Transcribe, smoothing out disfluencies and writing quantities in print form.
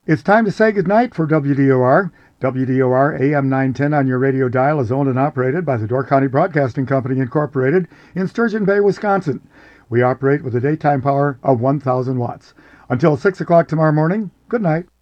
It's time to say goodnight for WDOR. WDOR AM 910 on your radio dial is owned and operated by the Door County Broadcasting Company, Incorporated in Sturgeon Bay, Wisconsin. We operate with a daytime power of 1,000 watts. Until 6 o'clock tomorrow morning, good night.